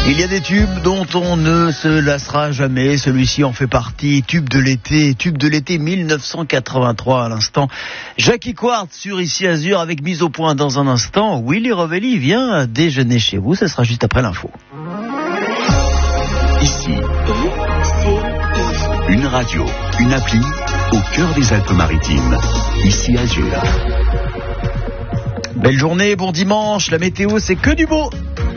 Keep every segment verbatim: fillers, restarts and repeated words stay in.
Il y a des tubes dont on ne se lassera jamais. Celui-ci en fait partie. Tube de l'été, tube de l'été mille neuf cent quatre-vingt-trois à l'instant. Jackie Quartz sur Ici Azur avec mise au point dans un instant. Willy Rovelli vient déjeuner chez vous. Ça sera juste après l'info. Ici, une radio, une appli au cœur des Alpes-Maritimes. Ici Azur. Belle journée, bon dimanche. La météo, c'est que du beau.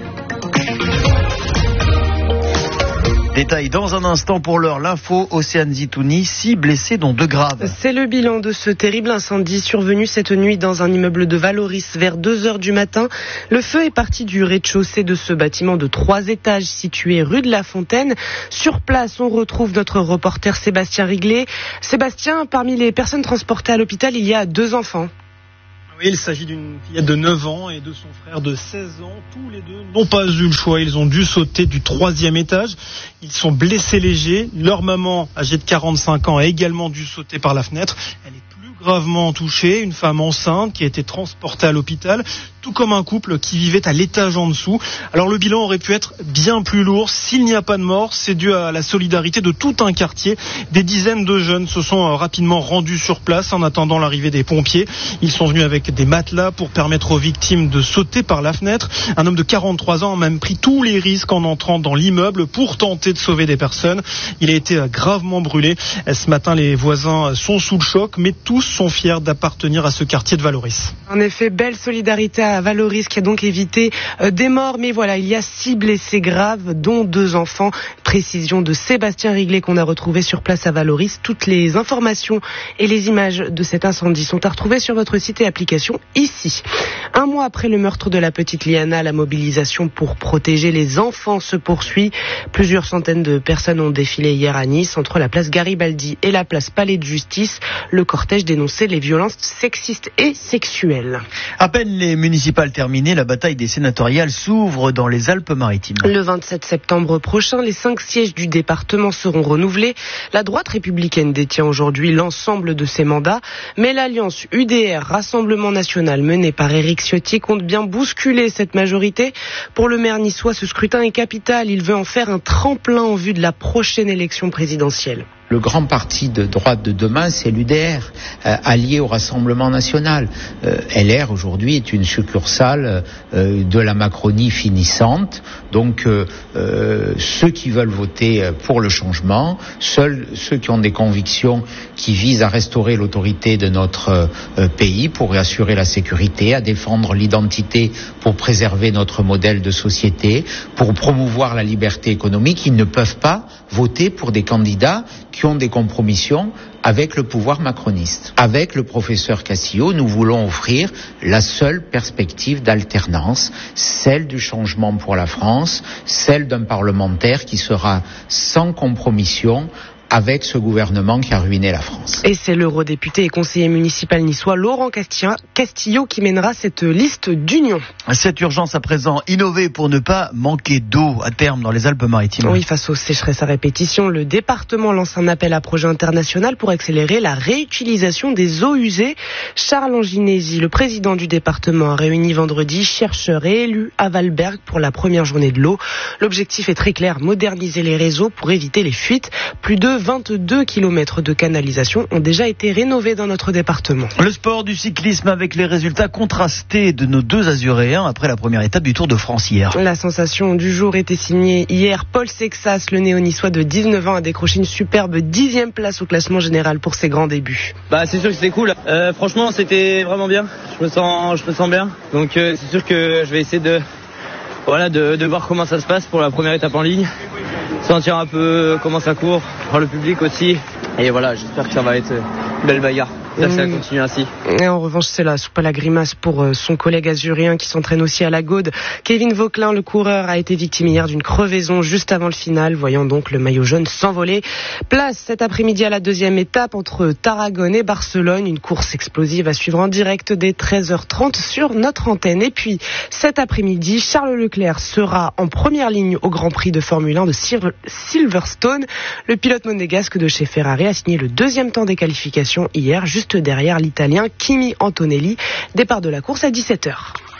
Détail dans un instant. Pour l'heure, l'info. Océane Zitouni, six blessés dont deux graves. C'est le bilan de ce terrible incendie survenu cette nuit dans un immeuble de Valoris vers deux heures du matin. Le feu est parti du rez-de-chaussée de ce bâtiment de trois étages situé rue de la Fontaine. Sur place, on retrouve notre reporter Sébastien Riglet. Sébastien, parmi les personnes transportées à l'hôpital, il y a deux enfants. Oui, il s'agit d'une fillette de neuf ans et de son frère de seize ans. Tous les deux n'ont pas eu le choix. Ils ont dû sauter du troisième étage. Ils sont blessés légers. Leur maman, âgée de quarante-cinq ans, a également dû sauter par la fenêtre. Elle est plus gravement touchée. Une femme enceinte qui a été transportée à l'hôpital, tout comme un couple qui vivait à l'étage en dessous. Alors le bilan aurait pu être bien plus lourd. S'il n'y a pas de mort, c'est dû à la solidarité de tout un quartier. Des dizaines de jeunes se sont rapidement rendus sur place en attendant l'arrivée des pompiers. Ils sont venus avec des matelas pour permettre aux victimes de sauter par la fenêtre. Un homme de quarante-trois ans a même pris tous les risques en entrant dans l'immeuble pour tenter de sauver des personnes. Il a été gravement brûlé. Ce matin, les voisins sont sous le choc, mais tous sont fiers d'appartenir à ce quartier de Valoris. En effet, belle solidarité à Valoris qui a donc évité euh, des morts. Mais voilà, il y a six blessés graves, dont deux enfants. Précision de Sébastien Riglet qu'on a retrouvé sur place à Valoris. Toutes les informations et les images de cet incendie sont à retrouver sur votre site et application Ici. Un mois après le meurtre de la petite Liana, la mobilisation pour protéger les enfants se poursuit. Plusieurs centaines de personnes ont défilé hier à Nice entre la place Garibaldi et la place Palais de Justice. Le cortège dénonçait les violences sexistes et sexuelles. À peine les municipales terminées, la bataille des sénatoriales s'ouvre dans les Alpes-Maritimes. Le vingt-sept septembre prochain, les cinq sièges du département seront renouvelés. La droite républicaine détient aujourd'hui l'ensemble de ses mandats, mais l'alliance U D R Rassemblement National menée par Éric Ciotti compte bien bousculer cette majorité. Pour le maire niçois, ce scrutin est capital. Il veut en faire un tremplin en vue de la prochaine élection présidentielle. Le grand parti de droite de demain, c'est l'U D R, euh, allié au Rassemblement National. Euh, L R, aujourd'hui, est une succursale euh, de la Macronie finissante. Donc, euh, euh, ceux qui veulent voter pour le changement, seuls ceux qui ont des convictions qui visent à restaurer l'autorité de notre euh, pays pour assurer la sécurité, à défendre l'identité pour préserver notre modèle de société, pour promouvoir la liberté économique, ils ne peuvent pas voter pour des candidats qui ont des compromissions avec le pouvoir macroniste. Avec le professeur Castillo, nous voulons offrir la seule perspective d'alternance, celle du changement pour la France, celle d'un parlementaire qui sera sans compromission avec ce gouvernement qui a ruiné la France. Et c'est l'eurodéputé et conseiller municipal niçois Laurent Castillo qui mènera cette liste d'union. Cette urgence à présent, innover pour ne pas manquer d'eau à terme dans les Alpes-Maritimes. Oui, face aux sécheresses à répétition, le département lance un appel à projet international pour accélérer la réutilisation des eaux usées. Charles Anginesi, le président du département, a réuni vendredi chercheurs et élus à Valberg pour la première journée de l'eau. L'objectif est très clair, moderniser les réseaux pour éviter les fuites. Plus de vingt-deux kilomètres de canalisation ont déjà été rénovés dans notre département. Le sport du cyclisme avec les résultats contrastés de nos deux Azuréens après la première étape du Tour de France hier. La sensation du jour était signée hier. Paul Sexas, le néo-niçois de dix-neuf ans, a décroché une superbe dixième place au classement général pour ses grands débuts. Bah c'est sûr que c'était cool. Euh, franchement c'était vraiment bien. Je me sens, je me sens bien. Donc euh, c'est sûr que je vais essayer de, voilà, de, de voir comment ça se passe pour la première étape en ligne. Sentir un peu comment ça court, voir le public aussi. Et voilà, j'espère que ça va être une belle bagarre. Ça, ça continue ainsi. Et en revanche, c'est la soupe à la grimace pour son collègue azurien qui s'entraîne aussi à la Gaude. Kevin Vauquelin, le coureur, a été victime hier d'une crevaison juste avant le final, voyant donc le maillot jaune s'envoler. Place cet après-midi à la deuxième étape entre Tarragone et Barcelone. Une course explosive à suivre en direct dès treize heures trente sur notre antenne. Et puis, cet après-midi, Charles Leclerc sera en première ligne au Grand Prix de Formule un de Silverstone. Le pilote monégasque de chez Ferrari a signé le deuxième temps des qualifications hier, juste derrière l'Italien Kimi Antonelli. Départ de la course à dix-sept heures.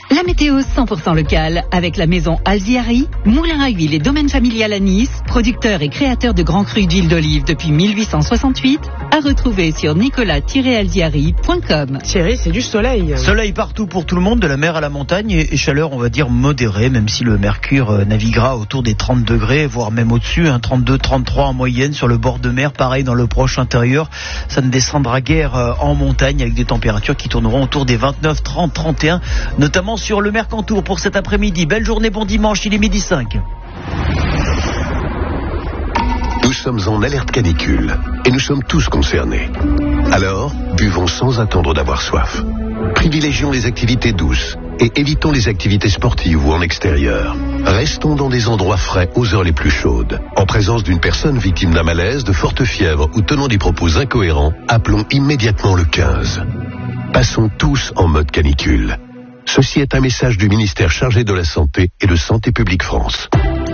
La météo cent pour cent locale avec la maison Alziari, moulin à huile et domaine familial à Nice, producteur et créateur de grands crus d'huile d'olive depuis mille huit cent soixante-huit, à retrouver sur nicolas tiret alziari point com. Thierry, c'est du soleil. Soleil partout pour tout le monde, de la mer à la montagne, et, et chaleur, on va dire, modérée, même si le mercure euh, naviguera autour des trente degrés, voire même au-dessus, hein, trente-deux trente-trois en moyenne sur le bord de mer, pareil dans le proche intérieur. Ça ne descendra guère euh, en montagne avec des températures qui tourneront autour des vingt-neuf, trente, trente et un, notamment sur le Mercantour pour cet après-midi. Belle journée, bon dimanche, il est midi cinq. Nous sommes en alerte canicule et nous sommes tous concernés. Alors, buvons sans attendre d'avoir soif. Privilégions les activités douces et évitons les activités sportives ou en extérieur. Restons dans des endroits frais aux heures les plus chaudes. En présence d'une personne victime d'un malaise, de forte fièvre ou tenant des propos incohérents, appelons immédiatement le quinze. Passons tous en mode canicule. Ceci est un message du ministère chargé de la Santé et de Santé publique France.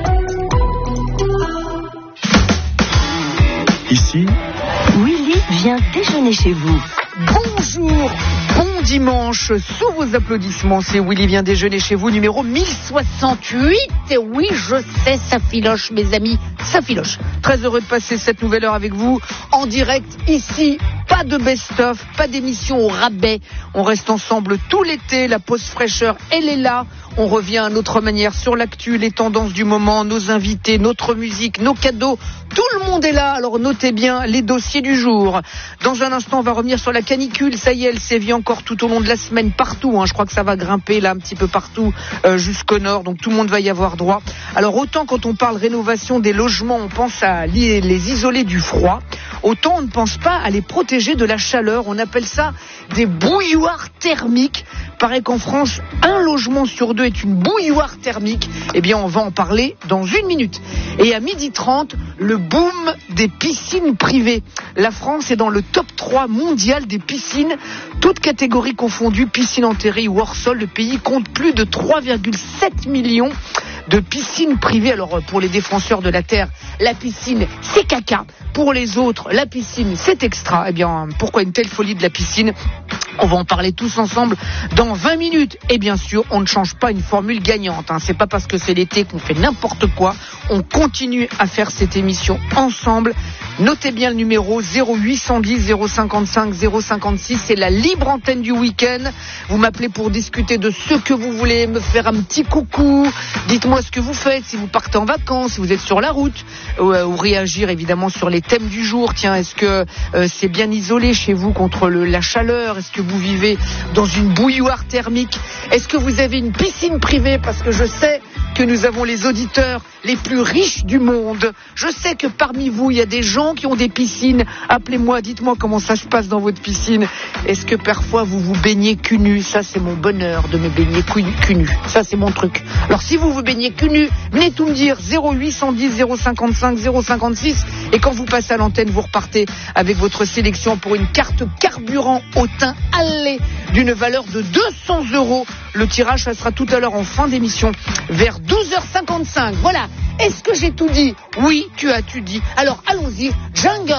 Ici, Willy vient déjeuner chez vous. Bonjour, bon dimanche, sous vos applaudissements, c'est Willy vient déjeuner chez vous, numéro mille soixante-huit. Et oui, je sais, ça filoche, mes amis, ça filoche. Très heureux de passer cette nouvelle heure avec vous, en direct, ici, pas de best-of, pas d'émission au rabais. On reste ensemble tout l'été, la pause fraîcheur, elle est là. On revient à notre manière sur l'actu, les tendances du moment, nos invités, notre musique, nos cadeaux. Tout le monde est là, alors notez bien les dossiers du jour. Dans un instant, on va revenir sur la canicule. Ça y est, elle sévit encore tout au long de la semaine partout. Hein. Je crois que ça va grimper là un petit peu partout euh, jusqu'au nord. Donc tout le monde va y avoir droit. Alors autant quand on parle rénovation des logements, on pense à les, les isoler du froid. Autant on ne pense pas à les protéger de la chaleur. On appelle ça des bouilloires thermiques. Paraît qu'en France, un logement sur deux est une bouilloire thermique. Eh bien, on va en parler dans une minute. Et à midi trente, le boom des piscines privées. La France est dans le top trois mondial des piscines, toutes catégories confondues, piscine enterrée ou hors sol. Le pays compte plus de trois virgule sept millions de piscines privées. Alors, pour les défenseurs de la terre, la piscine, c'est caca. Pour les autres, la piscine, c'est extra. Eh bien, pourquoi une telle folie de la piscine ? On va en parler tous ensemble dans vingt minutes. Et bien sûr, on ne change pas une formule gagnante. Hein. C'est pas parce que c'est l'été qu'on fait n'importe quoi. On continue à faire cette émission ensemble. Notez bien le numéro zéro huit cent dix zéro cinquante-cinq zéro cinquante-six. C'est la libre antenne du week-end. Vous m'appelez pour discuter de ce que vous voulez, me faire un petit coucou. Dites-moi ce que vous faites, si vous partez en vacances, si vous êtes sur la route, ou, ou réagir évidemment sur les thèmes du jour. Tiens, est-ce que euh, c'est bien isolé chez vous contre le, la chaleur ? Est-ce que vous vivez dans une bouilloire thermique ? Est-ce que vous avez une piscine privée ? Parce que je sais que nous avons les auditeurs les plus riches du monde. Je sais que parmi vous, il y a des gens qui ont des piscines. Appelez-moi, dites-moi comment ça se passe dans votre piscine. Est-ce que parfois vous vous baignez cul nu ? Ça, c'est mon bonheur de me baigner cul nu. Ça, c'est mon truc. Alors, si vous vous baignez cul nu, venez tout me dire. Zéro huit cent dix zéro cinquante-cinq zéro cinquante-six. Et quand vous passez à l'antenne, vous repartez avec votre sélection pour une carte carburant au teint allé d'une valeur de deux cents euros. Le tirage, ça sera tout à l'heure en fin d'émission, vers douze heures cinquante-cinq. Voilà. Est-ce que j'ai tout dit ? Oui, tu as tout dit. Alors, allons-y. Jungle.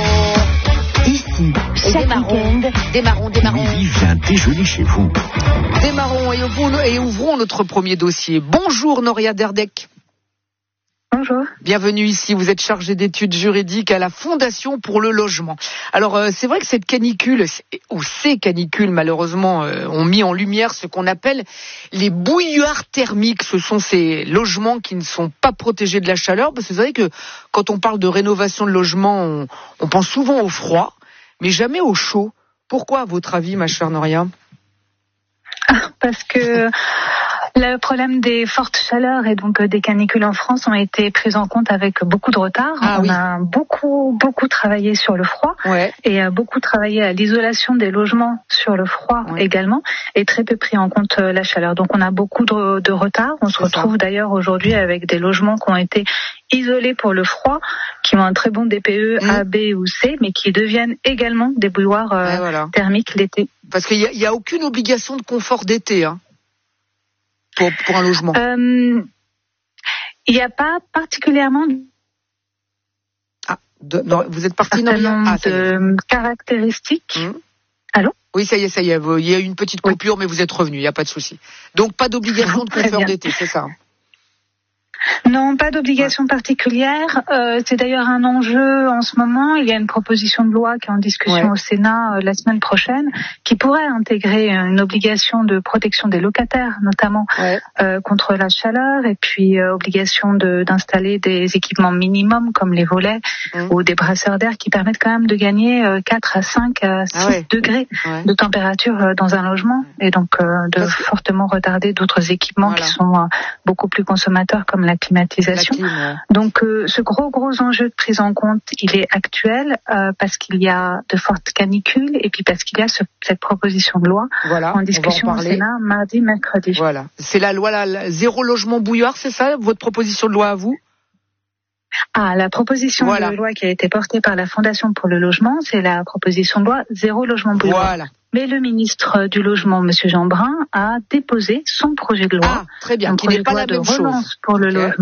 Ici, chaque week-end, démarrons, démarrons. Willy vient déjeuner chez vous. Démarrons et ouvrons, et ouvrons notre premier dossier. Bonjour, Noria Derdek. Bonjour. Bienvenue ici, vous êtes chargée d'études juridiques à la Fondation pour le logement. Alors euh, c'est vrai que cette canicule, ou ces canicules malheureusement, euh, ont mis en lumière ce qu'on appelle les bouilloires thermiques. Ce sont ces logements qui ne sont pas protégés de la chaleur. Parce que c'est vrai que quand on parle de rénovation de logement, on, on pense souvent au froid, mais jamais au chaud. Pourquoi à votre avis, ma chère Noria ? Parce que le problème des fortes chaleurs et donc des canicules en France ont été prises en compte avec beaucoup de retard. Ah, On oui. a beaucoup, beaucoup travaillé sur le froid Ouais. et a beaucoup travaillé à l'isolation des logements sur le froid Ouais. également et très peu pris en compte la chaleur. Donc on a beaucoup de, de retard. On se C'est retrouve ça. d'ailleurs aujourd'hui avec des logements qui ont été isolés pour le froid, qui ont un très bon D P E Mmh. A, B ou C, mais qui deviennent également des bouilloires euh, Ouais, voilà. thermiques l'été. Parce qu'il n'y a, a aucune obligation de confort d'été hein, pour, pour un logement. Euh, Il n'y a pas particulièrement Ah, de, non, vous êtes parti, certain Noria ? nombre Ah, ça y est. de caractéristiques. Mmh. Allô ? Oui, ça y est, ça y est. Il y a eu une petite coupure, mais vous êtes revenu, il n'y a pas de souci. Donc, pas d'obligation de confort d'été, c'est ça? Non, pas d'obligation particulière. Euh, c'est d'ailleurs un enjeu en ce moment. Il y a une proposition de loi qui est en discussion ouais. au Sénat euh, la semaine prochaine, qui pourrait intégrer une obligation de protection des locataires, notamment ouais. euh, contre la chaleur, et puis euh, obligation de, d'installer des équipements minimums comme les volets mmh. ou des brasseurs d'air qui permettent quand même de gagner euh, quatre à cinq à six ah ouais. degrés ouais. de température euh, dans un logement, et donc euh, de Parce... fortement retarder d'autres équipements voilà. qui sont euh, beaucoup plus consommateurs comme la climatisation. La clim, ouais. Donc euh, ce gros gros enjeu de prise en compte, il est actuel euh, parce qu'il y a de fortes canicules et puis parce qu'il y a ce, cette proposition de loi voilà, en discussion en au Sénat mardi, mercredi. Voilà, c'est la loi la, la, zéro logement bouillard, c'est ça votre proposition de loi à vous? Ah, la proposition voilà. de loi qui a été portée par la Fondation pour le logement, c'est la proposition de loi zéro logement bouillard. Voilà. Mais le ministre du Logement, Monsieur Jean Brun, a déposé son projet de loi. Ah, très bien, qui n'est pas la même chose. Pour le okay. logement.